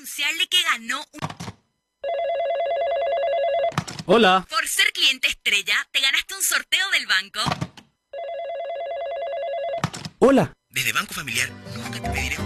anunciarle que ganó un... Hola. Por ser cliente estrella, te ganaste un sorteo del banco. Hola. Desde Banco Familiar nunca te pediré